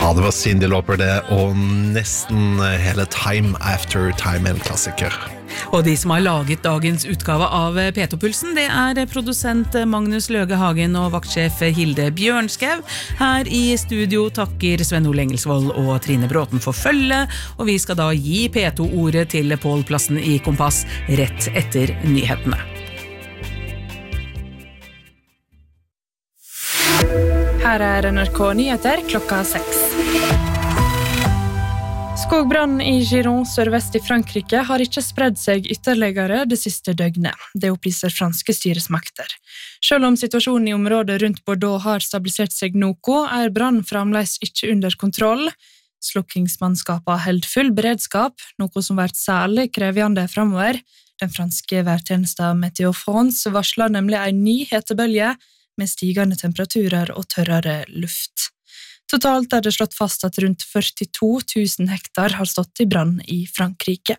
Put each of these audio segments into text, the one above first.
Ja, det var Cyndi Lauper det, og nesten hele Time After Time, en klassiker. Og de som har laget dagens utgave av P2-pulsen, det produsent Magnus Løge Hagen og vaktsjef Hilde Bjørnskau. Her i studio takker Sven Ole Engelsvold og Trine Bråten for følge, og vi skal da gi P2-ordet til Pål Plassen i Kompass rett etter nyhetene. Her NRK Nyheter klokka 6. Skogbrann i Giron sørvest i Frankrike har ikke spredd seg ytterligere det siste døgnet. Det opplyser franske styresmakter. Selv om situasjonen i området rundt Bordeaux har stabilisert seg noe, brann fremdeles ikke under kontroll. Slukkingsmannskapene held full beredskap, noe som vært særlig krevende fremover. Den franske værtjenesten Météo France varsler nemlig en ny hetebølge med stigende temperaturer og tørrere luft. Totalt det slått fast at rundt 42 000 hektar har stått i brann i Frankrike.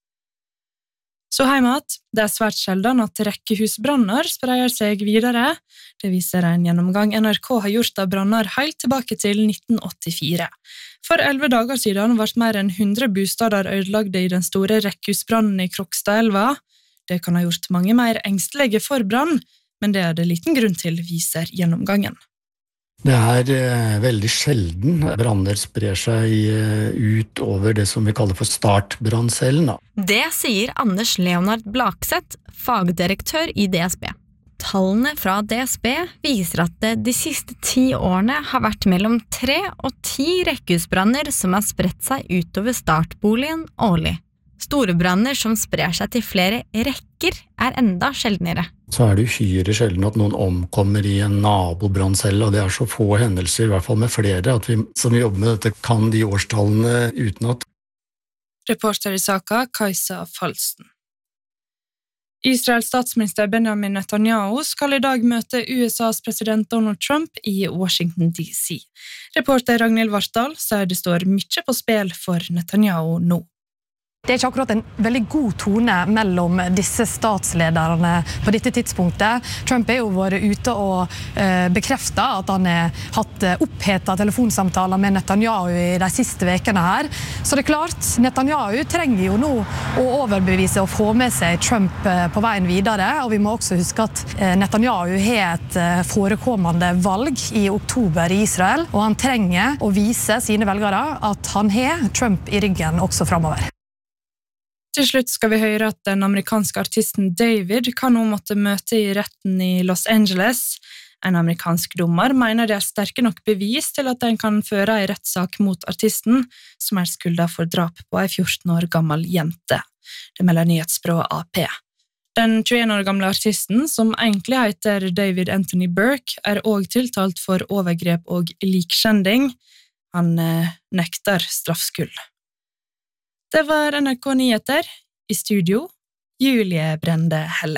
Så heimat, det svært sjelden at rekkehusbranner spreier seg videre. Det viser en gjennomgang NRK har gjort av branner helt tilbake til 1984. For 11 dager siden ble mer enn 100 bostader ødelagte i den store rekkehusbrannen i Krokstadelva. Det kan ha gjort mange mer engstelige for brann, men det det liten grunn til, viser gjennomgangen. Det veldig sjelden branner sprer seg ut over det som vi kaller for startbranncellen. Det sier Anders Leonard Blakseth, fagdirektør i DSB. Tallene fra DSB viser at det de siste 10 årene har vært mellom 3 og 10 rekkehusbranner som har spredt seg utover startboligen årlig. Store branner som sprer seg til flere rekker enda sjeldnere. Så det uhyre sjelden at noen omkommer i en nabobranncelle, og det så få hendelser, i hvert fall med flere, at vi som jobber med dette kan de årstallene utenat. Reporter i saka, Kajsa Falsten. Israels statsminister Benjamin Netanyahu skal i dag møte USAs president Donald Trump i Washington DC. Reporter Ragnhild Vartdal sier det står mye på spill for Netanyahu nå. Det ikke akkurat en veldig god tone mellom disse statslederne på dette tidspunktet. Trump jo vært ute og bekreftet at han har hatt opphetet telefonsamtaler med Netanyahu i de siste vekene her. Så det klart, Netanyahu trenger jo nå å overbevise og få med seg Trump på veien videre. Og vi må også huske at Netanyahu har et forekommende valg i oktober i Israel, og han trenger å vise sine velgere at han har Trump i ryggen også fremover. Til slutt skal vi høre at den amerikanske artisten David kan nå måtte møte i retten i Los Angeles. En amerikansk dommer mener det sterke nok bevis til at den kan føre en rettssak mot artisten, som skylda for drap på en 14 år gammel jente. Det melder nyhetsbyrået AP. Den 21 år gamle artisten, som egentlig heter David Anthony Burke, også tiltalt for overgrep og likkjending. Han nekter straffskyld. Det var NRK Nyheter. I studio, Julie Brende Helle.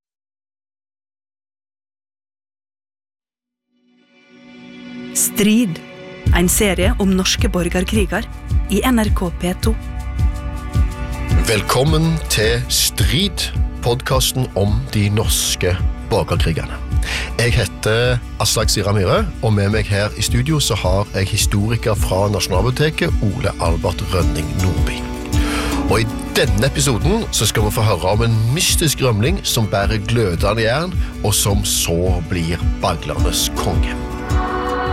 Strid, en serie om norske borgerkriger i NRK P2. Velkommen til Strid, podcasten om de norske borgerkrigerne. Jeg heter Aslak Sira Myhre, og med meg her i studio så har jeg historiker fra Nasjonalbiblioteket, Ole Albert Rønning Nordby. Og i denne episoden så skal vi få høre om en mystisk rømling som bærer glødende jern, og som så blir baglernes konge.